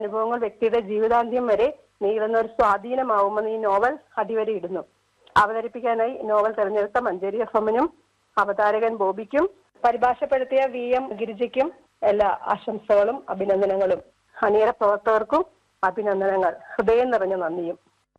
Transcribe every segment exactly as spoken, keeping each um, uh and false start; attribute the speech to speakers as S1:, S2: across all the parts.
S1: അനുഭവങ്ങൾ വ്യക്തിയുടെ ജീവിതാന്ത്യം വരെ നീളുന്ന ഒരു സ്വാധീനമാവുമെന്ന് ഈ നോവൽ അടിവരെ ഇടുന്നു. അവതരിപ്പിക്കാനായി നോവൽ തെരഞ്ഞെടുത്ത മഞ്ചേരി എഫ് എമ്മിനും അവതാരകൻ ബോബിക്കും പരിഭാഷപ്പെടുത്തിയ വി എം ഗിരിജയ്ക്കും എല്ലാ ആശംസകളും അഭിനന്ദനങ്ങളും. അണിയറ പ്രവർത്തകർക്കും അഭിനന്ദനങ്ങൾ. ഹൃദയം നിറഞ്ഞ നന്ദിയും.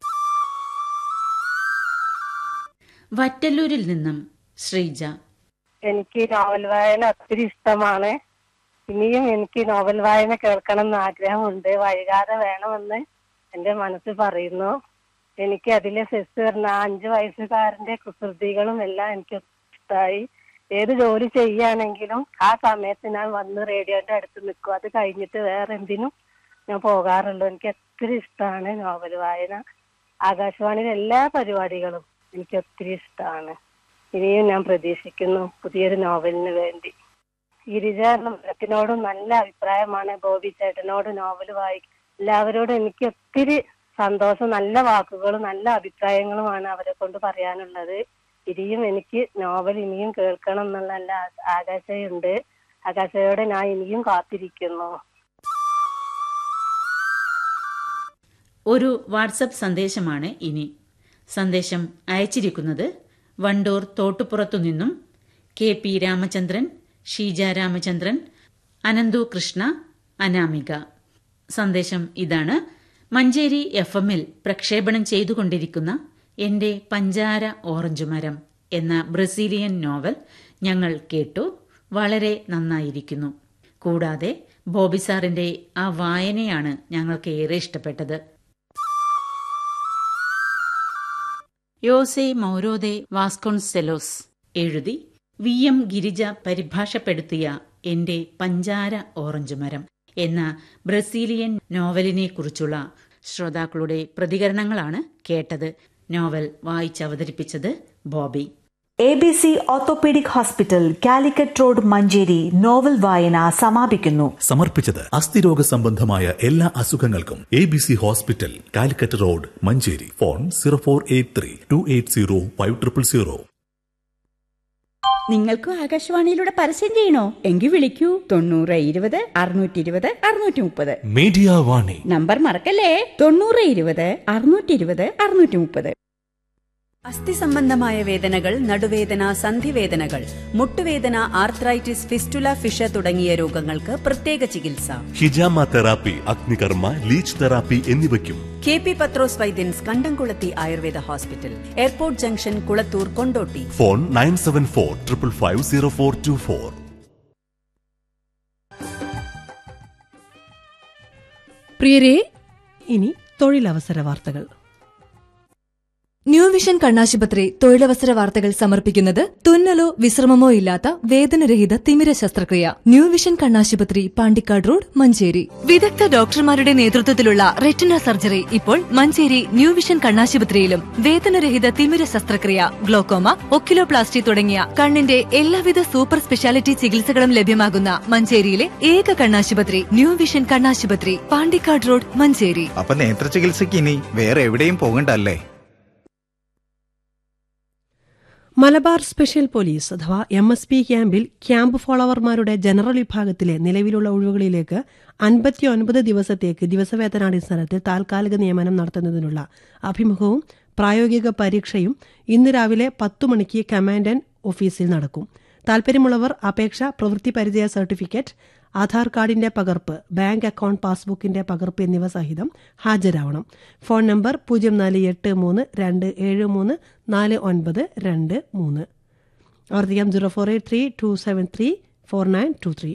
S2: വറ്റല്ലൂരിൽ നിന്നും ശ്രീജ.
S1: എനിക്ക് നോവൽ വായന ഒത്തിരി ഇഷ്ടമാണ്. ഇനിയും എനിക്ക് നോവൽ വായന കേൾക്കണം എന്ന് ആഗ്രഹമുണ്ട്. വൈകാതെ വേണമെന്ന് എന്റെ മനസ്സ് പറയുന്നു. എനിക്ക് അതിലെ സെസ് പറഞ്ഞ അഞ്ചു വയസ്സുകാരന്റെ കുസൃതികളും എല്ലാം എനിക്ക് ഇഷ്ടമായി. ഏത് ജോലി ചെയ്യുകയാണെങ്കിലും ആ സമയത്ത് ഞാൻ വന്ന് റേഡിയോന്റെ അടുത്ത് നിൽക്കും. അത് കഴിഞ്ഞിട്ട് വേറെ എന്തിനും ഞാൻ പോകാറുള്ളൂ. എനിക്ക് ഒത്തിരി ഇഷ്ടമാണ് നോവൽ വായന. ആകാശവാണിയിലെ എല്ലാ പരിപാടികളും എനിക്ക് ഒത്തിരി ഇഷ്ടമാണ്. ഇനിയും ഞാൻ പ്രതീക്ഷിക്കുന്നു പുതിയൊരു നോവലിന് വേണ്ടി. ഗിരിജ എന്ന മരത്തിനോടും നല്ല അഭിപ്രായമാണ്. ബോബി ചേട്ടനോട് നോവൽ വായിക്കും എല്ലാവരോടും എനിക്ക് ഒത്തിരി സന്തോഷം. നല്ല വാക്കുകളും നല്ല അഭിപ്രായങ്ങളുമാണ് അവരെ കൊണ്ട് പറയാനുള്ളത്. ഇനിയും എനിക്ക് നോവൽ ഇനിയും കേൾക്കണം എന്നുള്ള നല്ല ആകാംക്ഷയുണ്ട്. ആകാംക്ഷയോടെ ഞാൻ ഇനിയും കാത്തിരിക്കുന്നു.
S2: ഒരു വാട്സപ്പ് സന്ദേശമാണ് ഇനി. സന്ദേശം അയച്ചിരിക്കുന്നത് വണ്ടൂർ തോട്ടുപുറത്തു നിന്നും കെ പി രാമചന്ദ്രൻ, ഷീജ രാമചന്ദ്രൻ, അനന്തു കൃഷ്ണ, അനാമിക. സന്ദേശം ഇതാണ്: മഞ്ചേരി എഫ് എമ്മിൽ പ്രക്ഷേപണം ചെയ്തുകൊണ്ടിരിക്കുന്ന എന്റെ പഞ്ചാര ഓറഞ്ച് മരം എന്ന ബ്രസീലിയൻ നോവൽ ഞങ്ങൾ കേട്ടു. വളരെ നന്നായിരിക്കുന്നു. കൂടാതെ ബോബി സാറിന്റെ ആ വായനയാണ് ഞങ്ങൾക്ക് ഏറെ ഇഷ്ടപ്പെട്ടത്. യോസെ മൗരോദെ വാസ്കോൺസെലോസ് എഴുതി വി എം ഗിരിജ പരിഭാഷപ്പെടുത്തിയ എന്റെ പഞ്ചാര ഓറഞ്ച് മരം എന്ന ബ്രസീലിയൻ നോവലിനെ കുറിച്ചുള്ള ശ്രോതാക്കളുടെ പ്രതികരണങ്ങളാണ് കേട്ടത്. Novel വായിച്ചവതരിപ്പിച്ചത് Bobby.
S3: A B C orthopaedic hospital, Calicut road, Manjeri. Novel വായന സമാപിക്കുന്നു.
S4: സമർപ്പിച്ചത് അസ്ഥിരോഗ സംബന്ധമായ എല്ലാ അസുഖങ്ങൾക്കും A B C hospital, Calicut road, Manjeri. Phone zero four eight three to eight zero five triple zero.
S5: നിങ്ങൾക്കും ആകാശവാണിയിലൂടെ പരസ്യം ചെയ്യണോ? എങ്കിൽ വിളിക്കൂ തൊണ്ണൂറ് ഇരുപത് അറുന്നൂറ്റി ഇരുപത് അറുന്നൂറ്റി മുപ്പത്.
S4: മീഡിയ വാണി
S5: നമ്പർ മറക്കല്ലേ. തൊണ്ണൂറ് ഇരുപത് അറുന്നൂറ്റി ഇരുപത് അറുന്നൂറ്റി മുപ്പത്.
S6: അസ്ഥി സംബന്ധമായ വേദനകൾ, നടുവേദന, സന്ധിവേദനകൾ, മുട്ടുവേദന, ആർത്രൈറ്റിസ്, ഫിസ്റ്റുല, ഫിഷ തുടങ്ങിയ രോഗങ്ങൾക്ക് പ്രത്യേക ചികിത്സ. ഹിജാമ തെറാപ്പി, അഗ്നികർമ്മ, ലീച്ച് തെറാപ്പി എന്നിവയ്ക്കും കെ പി പത്രോസ് വൈദ്യൻസ്, കണ്ടംകുളത്തി Ayurveda hospital, airport junction, Kulathur, Kondotty. Phone nine seven four triple five zero four to four.
S7: പ്രിയരെ, ഇനി തൊഴിലവസര വാർത്തകൾ.
S8: ന്യൂ വിഷൻ കണ്ണാശുപത്രി തൊഴിലവസര വാർത്തകൾ സമർപ്പിക്കുന്നത് തുന്നലോ വിശ്രമമോ ഇല്ലാത്ത വേദനരഹിത തിമിര ശസ്ത്രക്രിയ. ന്യൂ വിഷൻ കണ്ണാശുപത്രി, പാണ്ടിക്കാട് റോഡ്, മഞ്ചേരി. വിദഗ്ധ ഡോക്ടർമാരുടെ നേതൃത്വത്തിലുള്ള റെറ്റിന സർജറി ഇപ്പോൾ മഞ്ചേരി ന്യൂ വിഷൻ കണ്ണാശുപത്രിയിലും. വേദനരഹിത തിമിര ശസ്ത്രക്രിയ, ഗ്ലോക്കോമ, ഒക്കിലോപ്ലാസ്റ്റി തുടങ്ങിയ കണ്ണിന്റെ എല്ലാവിധ സൂപ്പർ സ്പെഷ്യാലിറ്റി ചികിത്സകളും ലഭ്യമാകുന്ന മഞ്ചേരിയിലെ ഏക കണ്ണാശുപത്രി ന്യൂ വിഷൻ കണ്ണാശുപത്രി, പാണ്ടിക്കാട് റോഡ്, മഞ്ചേരി.
S9: അപ്പൊ നേത്ര ചികിത്സയ്ക്ക് ഇനി വേറെ എവിടെയും പോകണ്ടല്ലേ?
S7: മലബാർ സ്പെഷ്യൽ പോലീസ് അഥവാ എം എസ് പി ക്യാമ്പിൽ ക്യാമ്പ് ഫോളോവർമാരുടെ ജനറൽ വിഭാഗത്തിലെ നിലവിലുള്ള ഒഴിവുകളിലേക്ക് അൻപത്തിയൊൻപത് ദിവസത്തേക്ക് ദിവസവേതനാടിസ്ഥാനത്തിൽ താൽക്കാലിക നിയമനം നടത്തുന്നതിനുള്ള അഭിമുഖവും പ്രായോഗിക പരീക്ഷയും ഇന്ന് രാവിലെ പത്തു മണിക്ക് കമാൻഡന്റ് ഓഫീസിൽ നടക്കും. താൽപര്യമുള്ളവർ അപേക്ഷ, പ്രവൃത്തി പരിചയ സർട്ടിഫിക്കറ്റ്, ആധാർ കാർഡിന്റെ പകർപ്പ്, ബാങ്ക് അക്കൌണ്ട് പാസ്ബുക്കിന്റെ പകർപ്പ് എന്നിവ സഹിതം ഹാജരാവണം. ഫോൺ നമ്പർ പൂജ്യം നാല് എട്ട് മൂന്ന് രണ്ട് ഏഴ് മൂന്ന് നാല് ഒൻപത് രണ്ട് മൂന്ന്. ആവർത്തിക്കാം zero four eight three to seven three four nine to three.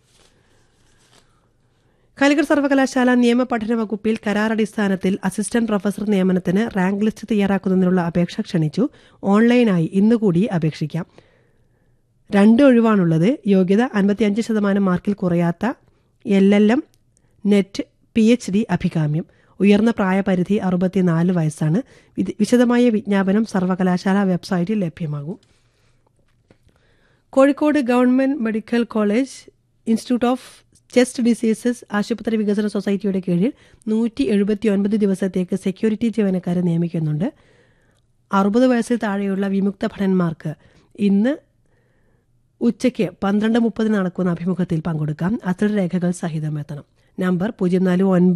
S7: Calicut സർവകലാശാല നിയമപഠന വകുപ്പിൽ കരാറടിസ്ഥാനത്തിൽ അസിസ്റ്റന്റ് പ്രൊഫസർ നിയമനത്തിന് റാങ്ക് ലിസ്റ്റ് തയ്യാറാക്കുന്നതിനുള്ള അപേക്ഷ ക്ഷണിച്ചു. ഓൺലൈനായി ഇന്നുകൂടി അപേക്ഷിക്കാം. രണ്ട് ഒഴിവാണുള്ളത്. യോഗ്യത അൻപത്തിയഞ്ച് ശതമാനം മാർക്കിൽ കുറയാത്ത L L M, net, P H D അഭികാമ്യം. ഉയർന്ന പ്രായപരിധി അറുപത്തിനാല് വയസ്സാണ്. വിശദമായ വിജ്ഞാപനം സർവകലാശാല വെബ്സൈറ്റിൽ ലഭ്യമാകും. Kozhikode government medical college institute of chest diseases ആശുപത്രി വികസന സൊസൈറ്റിയുടെ കീഴിൽ നൂറ്റി എഴുപത്തി ഒൻപത് ദിവസത്തേക്ക് സെക്യൂരിറ്റി ജീവനക്കാരെ നിയമിക്കുന്നുണ്ട്. അറുപത് വയസ്സിൽ താഴെയുള്ള വിമുക്ത ഭടന്മാർക്ക് ഇന്ന് ഉച്ചയ്ക്ക് പന്ത്രണ്ട് മുപ്പതിന് നടക്കുന്ന അഭിമുഖത്തിൽ പങ്കെടുക്കാം. അത്തരം രേഖകൾ സഹിതം എത്തണം. നമ്പർ പൂജ്യം നാല് ഒൻപത്